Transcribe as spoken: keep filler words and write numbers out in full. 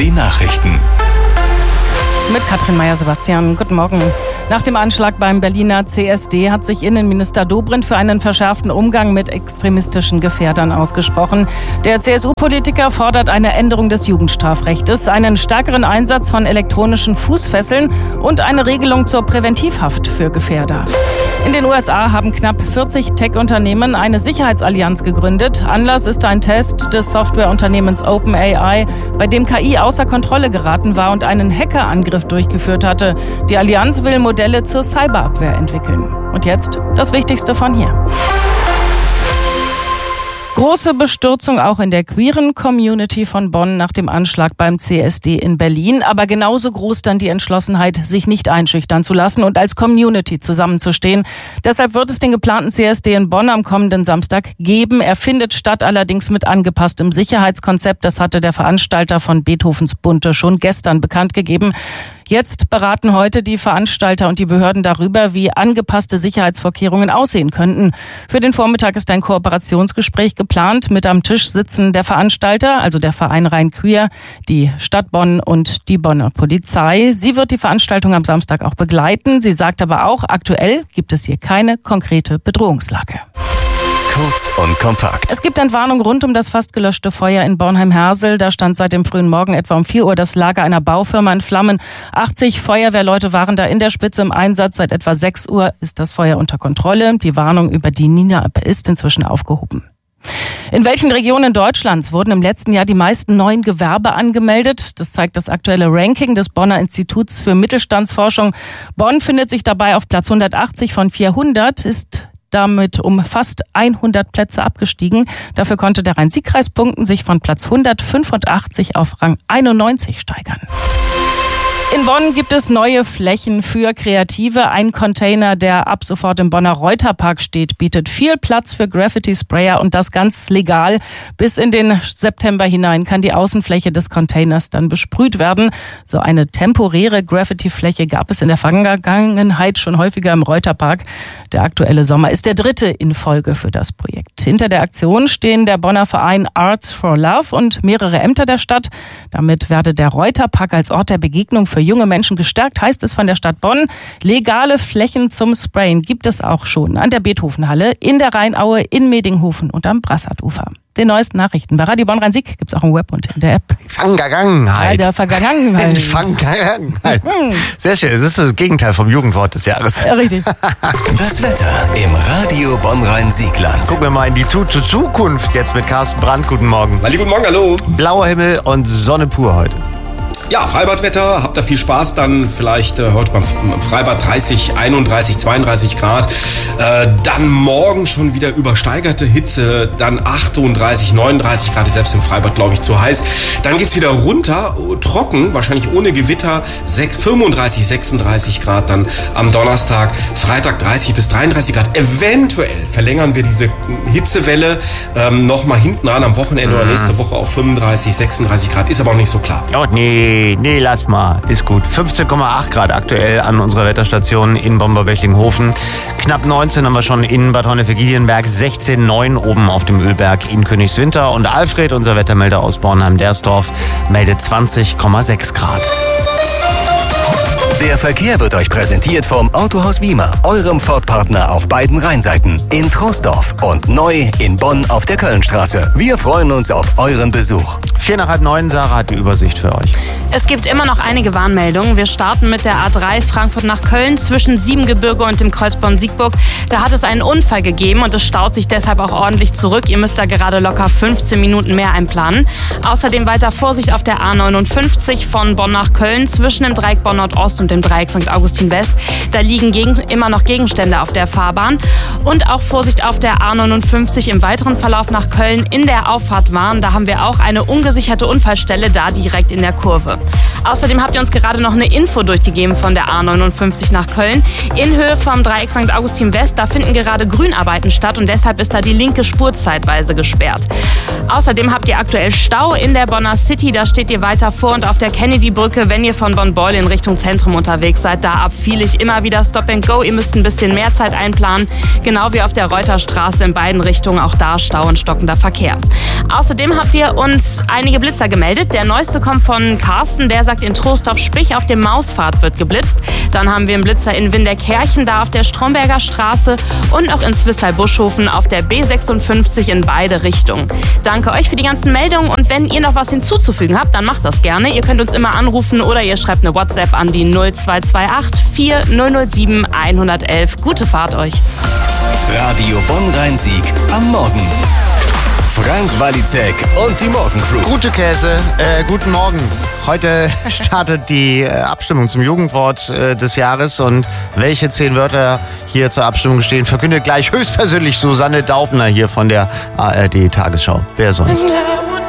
die Nachrichten. Mit Katrin Meyer-Sebastian. Guten Morgen. Nach dem Anschlag beim Berliner C S D hat sich Innenminister Dobrindt für einen verschärften Umgang mit extremistischen Gefährdern ausgesprochen. Der C S U-Politiker fordert eine Änderung des Jugendstrafrechtes, einen stärkeren Einsatz von elektronischen Fußfesseln und eine Regelung zur Präventivhaft für Gefährder. In den U S A haben knapp vierzig Tech-Unternehmen eine Sicherheitsallianz gegründet. Anlass ist ein Test des Softwareunternehmens OpenAI, bei dem K I außer Kontrolle geraten war und einen Hackerangriff durchgeführt hatte. Die Allianz will Modelle zur Cyberabwehr entwickeln. Und jetzt das Wichtigste von hier. Große Bestürzung auch in der queeren Community von Bonn nach dem Anschlag beim C S D in Berlin. Aber genauso groß dann die Entschlossenheit, sich nicht einschüchtern zu lassen und als Community zusammenzustehen. Deshalb wird es den geplanten C S D in Bonn am kommenden Samstag geben. Er findet statt, allerdings mit angepasstem Sicherheitskonzept. Das hatte der Veranstalter von Beethovens Bunte schon gestern bekannt gegeben. Jetzt beraten heute die Veranstalter und die Behörden darüber, wie angepasste Sicherheitsvorkehrungen aussehen könnten. Für den Vormittag ist ein Kooperationsgespräch geplant. Mit am Tisch sitzen der Veranstalter, also der Verein Rhein-Queer, die Stadt Bonn und die Bonner Polizei. Sie wird die Veranstaltung am Samstag auch begleiten. Sie sagt aber auch, aktuell gibt es hier keine konkrete Bedrohungslage. Kurz und kompakt. Es gibt Entwarnung rund um das fast gelöschte Feuer in Bornheim-Hersel. Da stand seit dem frühen Morgen etwa um vier Uhr das Lager einer Baufirma in Flammen. achtzig Feuerwehrleute waren da in der Spitze im Einsatz. Seit etwa sechs Uhr ist das Feuer unter Kontrolle. Die Warnung über die Nina ist inzwischen aufgehoben. In welchen Regionen Deutschlands wurden im letzten Jahr die meisten neuen Gewerbe angemeldet? Das zeigt das aktuelle Ranking des Bonner Instituts für Mittelstandsforschung. Bonn findet sich dabei auf Platz hundertachtzig von vierhundert, ist damit um fast hundert Plätze abgestiegen. Dafür konnte der Rhein-Sieg-Kreis punkten, sich von Platz hundertfünfundachtzig auf Rang einundneunzig steigern. In Bonn gibt es neue Flächen für Kreative. Ein Container, der ab sofort im Bonner Reuterpark steht, bietet viel Platz für Graffiti-Sprayer und das ganz legal. Bis in den September hinein kann die Außenfläche des Containers dann besprüht werden. So eine temporäre Graffiti-Fläche gab es in der Vergangenheit schon häufiger im Reuterpark. Der aktuelle Sommer ist der dritte in Folge für das Projekt. Hinter der Aktion stehen der Bonner Verein Arts for Love und mehrere Ämter der Stadt. Damit werde der Reuterpark als Ort der Begegnung für junge Menschen gestärkt, heißt es von der Stadt Bonn. Legale Flächen zum Sprayen gibt es auch schon an der Beethovenhalle, in der Rheinaue, in Medinghofen und am Brassardufer. Den neuesten Nachrichten bei Radio Bonn Rhein-Sieg gibt es auch im Web und in der App. Vergangenheit. Ja, der Vergangenheit. Vergangenheit. Sehr schön. Das ist so das Gegenteil vom Jugendwort des Jahres. Ja, richtig. Das Wetter im Radio Bonn Rhein-Siegland. Gucken wir mal in die Zukunft jetzt mit Carsten Brandt. Guten Morgen. Halli, guten Morgen, hallo. Blauer Himmel und Sonne pur heute. Ja, Freibadwetter, habt da viel Spaß dann vielleicht äh, heute beim Freibad dreißig, einunddreißig, zweiunddreißig Grad. Äh, dann morgen schon wieder übersteigerte Hitze, dann achtunddreißig, neununddreißig Grad, selbst im Freibad glaube ich zu heiß. Dann geht's wieder runter, trocken, wahrscheinlich ohne Gewitter, fünfunddreißig, sechsunddreißig Grad dann am Donnerstag. Freitag dreißig bis dreiunddreißig Grad. Eventuell verlängern wir diese Hitzewelle ähm, nochmal hinten ran am Wochenende mhm. oder nächste Woche auf fünfunddreißig, sechsunddreißig Grad. Ist aber noch nicht so klar. Oh nee. Nee, lass mal. Ist gut. fünfzehn Komma acht Grad aktuell an unserer Wetterstation in Bomber-Bechlinghofen. Knapp neunzehn haben wir schon in Bad Honnef-Giedienberg, sechzehn Komma neun oben auf dem Ölberg in Königswinter. Und Alfred, unser Wettermelder aus Bornheim-Dersdorf, meldet zwanzig Komma sechs Grad. Der Verkehr wird euch präsentiert vom Autohaus Wiemer, eurem Ford-Partner auf beiden Rheinseiten. In Troisdorf und neu in Bonn auf der Kölnstraße. Wir freuen uns auf euren Besuch. Vier nach halb neun, Sarah hat die Übersicht für euch. Es gibt immer noch einige Warnmeldungen. Wir starten mit der A drei Frankfurt nach Köln zwischen Siebengebirge und dem Kreuz Bonn-Siegburg. Da hat es einen Unfall gegeben und es staut sich deshalb auch ordentlich zurück. Ihr müsst da gerade locker fünfzehn Minuten mehr einplanen. Außerdem weiter Vorsicht auf der A neunundfünfzig von Bonn nach Köln zwischen dem Dreieck Bonn Nordost und dem Dreieck Sankt Augustin West. Da liegen gegen, immer noch Gegenstände auf der Fahrbahn. Und auch Vorsicht auf der A neunundfünfzig im weiteren Verlauf nach Köln in der Auffahrt Warn. Da haben wir auch eine ungesicherte Unfallstelle, da direkt in der Kurve. Außerdem habt ihr uns gerade noch eine Info durchgegeben von der A neunundfünfzig nach Köln. In Höhe vom Dreieck Sankt Augustin West, da finden gerade Grünarbeiten statt und deshalb ist da die linke Spur zeitweise gesperrt. Außerdem habt ihr aktuell Stau in der Bonner City, da steht ihr weiter vor und auf der Kennedy-Brücke, wenn ihr von Bonn-Beul in Richtung Zentrum unterwegs seid. Da abfiel ich immer wieder Stop and Go, ihr müsst ein bisschen mehr Zeit einplanen, genau wie auf der Reuterstraße in beiden Richtungen, auch da Stau und stockender Verkehr. Außerdem habt ihr uns einige Blitzer gemeldet. Der neueste kommt von Carsten, der sagt in Troisdorf, sprich auf dem Mauspfad wird geblitzt. Dann haben wir einen Blitzer in Windeck-Herchen, da auf der Stromberger Straße und auch in Zwistal-Buschhofen auf der B sechsundfünfzig in beide Richtungen. Danke euch für die ganzen Meldungen und wenn ihr noch was hinzuzufügen habt, dann macht das gerne. Ihr könnt uns immer anrufen oder ihr schreibt eine WhatsApp an die null zwei zwei acht vier null null sieben eins eins eins. Gute Fahrt euch. Radio Bonn-Rhein-Sieg am Morgen. Frank Walizek und die Morgencrew. Gute Käse, äh, guten Morgen. Heute startet die äh, Abstimmung zum Jugendwort äh, des Jahres und welche zehn Wörter hier zur Abstimmung stehen, verkündet gleich höchstpersönlich Susanne Daubner hier von der A R D Tagesschau. Wer sonst?